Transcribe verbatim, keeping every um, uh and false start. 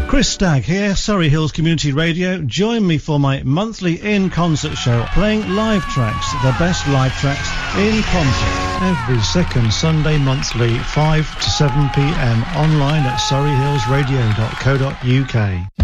Chris Stagg here, Surrey Hills Community Radio. Join me for my monthly in-concert show, playing live tracks, the best live tracks in concert. Every second Sunday monthly, five to seven p m, online at surrey hills radio dot co dot u k.